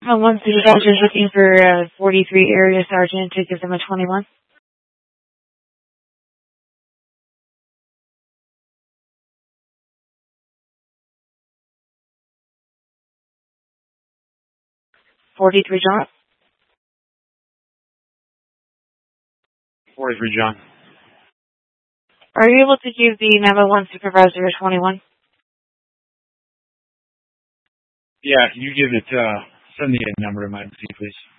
One supervisor is looking for 43 area sergeant to give them a 21. 43 John. 43 John. Are you able to give the 911 supervisor a 21? Yeah, can you give it, send the number to my MC, please?